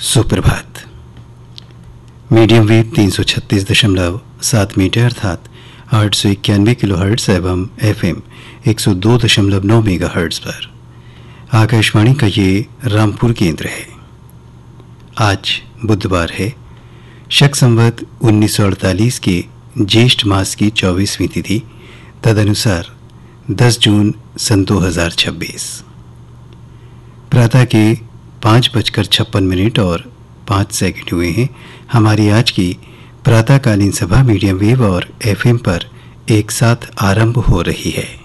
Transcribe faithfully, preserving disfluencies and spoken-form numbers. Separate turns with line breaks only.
सुप्रभात। Medium wave तीन सौ छत्तीस दशमलव सात मीटर अर्थात आठ सौ इक्यानवे किलो हर्ट्स एवं एफ एम एक सौ दो दशमलव नौ मेगा हर्ट्स पर आकाशवाणी का ये रामपुर केंद्र है। आज बुधवार है, शक संवत उन्नीस सौ अड़तालीस के ज्येष्ठ मास की चौबीसवीं तिथि, तदनुसार दस जून सन दो हजार छब्बीस। प्रातः के पाँच बजकर छप्पन मिनट और पाँच सेकंड हुए हैं। हमारी आज की प्रातःकालीन सभा मीडियम वेव और एफएम पर एक साथ आरंभ हो रही है।